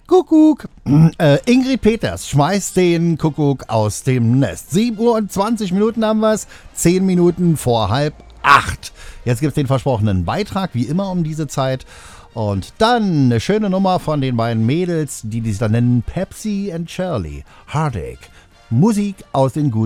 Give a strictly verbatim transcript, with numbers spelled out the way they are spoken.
Kuckuck. Äh, Ingrid Peters schmeißt den Kuckuck aus dem Nest. sieben Uhr und zwanzig Minuten haben wir es. zehn Minuten vor halb acht. Jetzt gibt es den versprochenen Beitrag, wie immer um diese Zeit. Und dann eine schöne Nummer von den beiden Mädels, die sich dann nennen Pepsi and Shirley. Heartache. Musik aus den guten